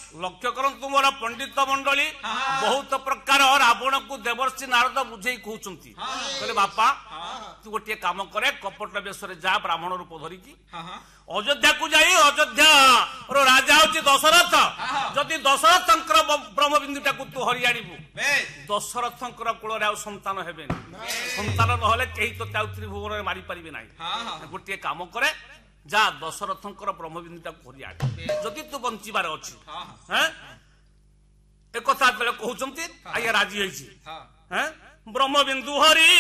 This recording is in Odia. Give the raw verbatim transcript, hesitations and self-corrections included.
ଲକ୍ଷ୍ୟ କରନ୍ତୁ ମୋର ପଣ୍ଡିତ ମଣ୍ଡଳୀ ବହୁତ ପ୍ରକାର ରାବଣକୁ ଦେବର୍ଷି ନାରଦ ବୁଝେଇ କହୁଛନ୍ତି କହିଲେ ବାପା ତୁ ଗୋଟିଏ କାମ କରେ କପଟ ବେଶରେ ଯା ବ୍ରାହ୍ମଣ ରୂପ ଧରିକି ଅଯୋଧ୍ୟାକୁ ଯାଇ ଅଯୋଧ୍ୟା ରାଜା ହଉଛି ଦଶରଥ ଯଦି ଦଶରଥଙ୍କର ବ୍ରହ୍ମବିନ୍ଦୁଟାକୁ ତୁ ହରି ଆଣିବୁ ଦଶରଥଙ୍କର କୂଳରେ ଆଉ ସନ୍ତାନ ହେବେନି ସନ୍ତାନ ନହେଲେ କେହି ତୋତେ ଆଉ ତ୍ରିଭୁବନରେ ମାରିପାରିବେ ନାହିଁ ଗୋଟିଏ କାମ କରେ ଯା ଦଶରଥଙ୍କର ବ୍ରହ୍ମବିନ୍ଦୁଟାକୁ ହରି ଆଣେ ଯଦି ତୁ ବଞ୍ଚିବାର ଅଛି ଏ କଥା କହୁଛନ୍ତି ଆଜ୍ଞା ରାଜି ହେଇଛି ବ୍ରହ୍ମବିନ୍ଦୁ ହରି